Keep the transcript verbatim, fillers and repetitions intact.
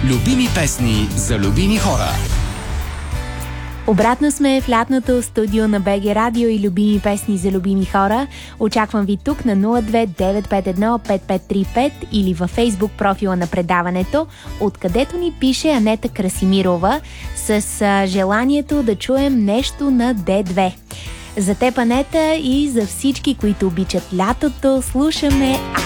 Любими песни за любими хора. Обратно сме в лятното студио на БГ Радио и любими песни за любими хора. Очаквам ви тук на нула две девет пет едно пет пет три пет или във Фейсбук профила на предаването, откъдето ни пише Анета Красимирова с а, желанието да чуем нещо на Д две. За теб, Анета, и за всички, които обичат лятото, слушаме